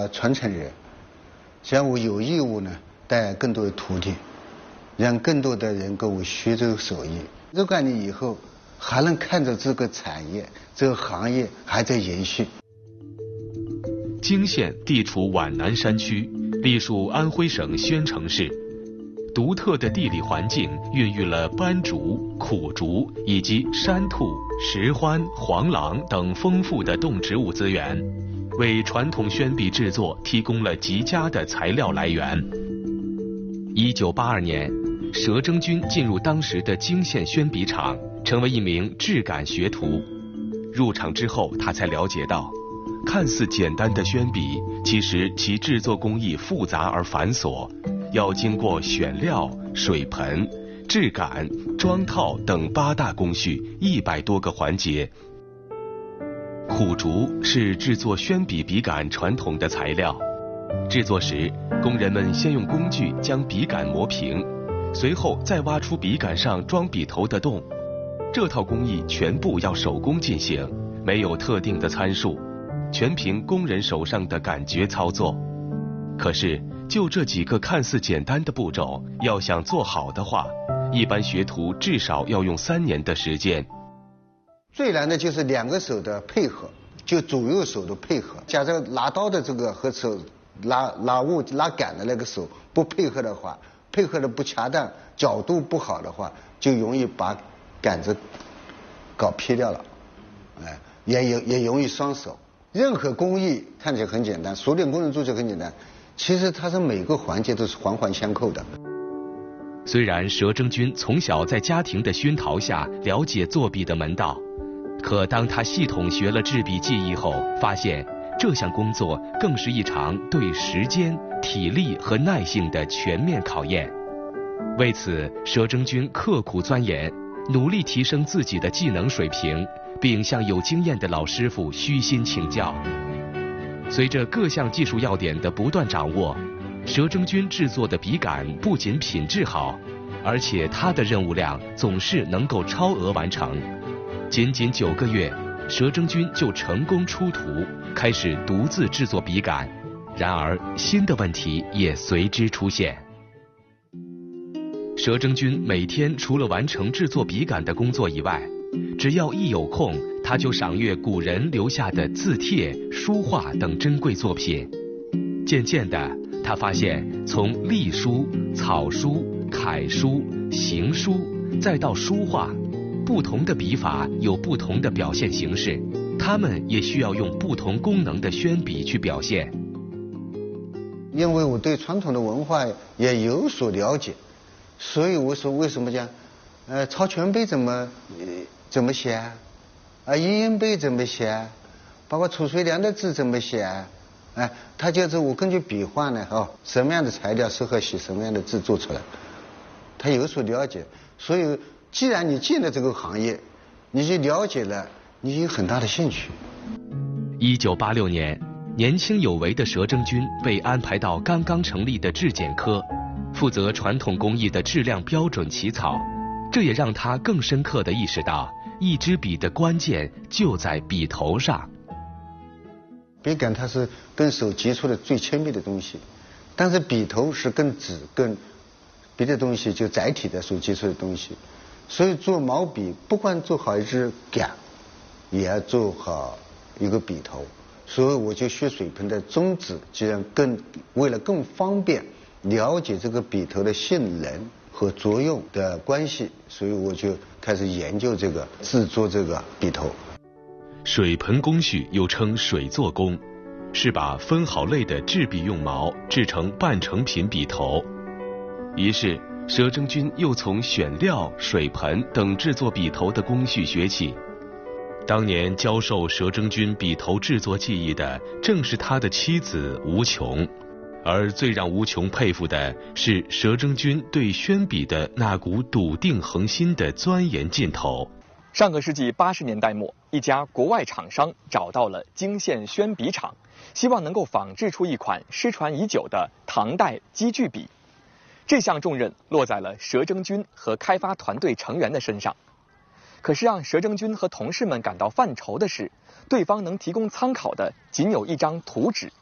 传承人，像我有义务呢带更多的徒弟，让更多的人跟我学这个手艺。若干年以后，还能看着这个产业、这个行业还在延续。 泾县地处皖南山区，隶属安徽省宣城市。独特的地理环境孕育了斑竹、苦竹以及山兔、石獾、黄狼等丰富的动植物资源，为传统宣笔制作提供了极佳的材料来源。1982年，佘征军进入当时的泾县宣笔厂，成为一名质感学徒。入厂之后，他才了解到，看似简单的宣笔，其实其制作工艺复杂而繁琐，要经过选料、水盆、质感、装套等8大工序100多个环节。苦竹是制作宣笔笔杆传统的材料，制作时，工人们先用工具将笔杆磨平，随后再挖出笔杆上装笔头的洞。这套工艺全部要手工进行，没有特定的参数，全凭工人手上的感觉操作。可是，就这几个看似简单的步骤，要想做好的话，一般学徒至少要用3年的时间。 最难的就是2个手的配合，就左右手的配合。假设拿刀的这个和手拉物拉杆的那个手不配合的话，配合的不恰当，角度不好的话，就容易把杆子搞劈掉了，也容易伤手。任何工艺看起来很简单，熟练工人做起来很简单，其实它是每个环节都是环环相扣的。 虽然佘征军从小在家庭的熏陶下了解作笔的门道，可当他系统学了制笔技艺后，发现这项工作更是一场对时间、体力和耐性的全面考验。为此，佘征军刻苦钻研，努力提升自己的技能水平，并向有经验的老师傅虚心请教。随着各项技术要点的不断掌握，佘征军制作的笔杆不仅品质好，而且他的任务量总是能够超额完成。仅仅9个月，佘征军就成功出图，开始独自制作笔杆。然而，新的问题也随之出现。佘征军每天除了完成制作笔杆的工作以外，只要一有空，他就赏阅古人留下的字帖、书画等珍贵作品。渐渐的，他发现从隶书、草书、楷书、行书，再到书画，不同的笔法有不同的表现形式，它们也需要用不同功能的宣笔去表现。 因为我对传统的文化也有所了解，所以我说为什么讲，曹全碑怎么写啊？阴阴碑怎么写？包括褚遂良的字怎么写？他就是我根据笔画呢，什么样的材料适合写什么样的字做出来，他有所了解。所以，既然你进了这个行业，你就了解了，你有很大的兴趣。 1986年，年轻有为的佘征军被安排到刚刚成立的制检科，负责传统工艺的质量标准起草。这也让他更深刻地意识到，一支笔的关键就在笔头上。 笔杆它是跟手接触的最亲密的东西，但是笔头是跟纸跟别的东西就载体的所接触的东西，所以做毛笔不光做好一支杆，也要做好一个笔头。所以我就学水盆的宗旨，既然为了更方便了解这个笔头的性能和作用的关系，所以我就开始研究这个制作这个笔头。 水盆工序又称水做工，是把分好类的制笔用毛制成半成品笔头。于是，佘征军又从选料、水盆等制作笔头的工序学起。当年教授佘征军笔头制作技艺的，正是他的妻子吴琼。而最让吴琼佩服的是佘征军对宣笔的那股笃定恒心的钻研劲头。 上个世纪80年代末，一家国外厂商找到了泾县宣笔厂，希望能够仿制出一款失传已久的唐代积聚笔。这项重任落在了佘征军和开发团队成员的身上。可是让佘征军和同事们感到犯愁的是，对方能提供参考的仅有一张图纸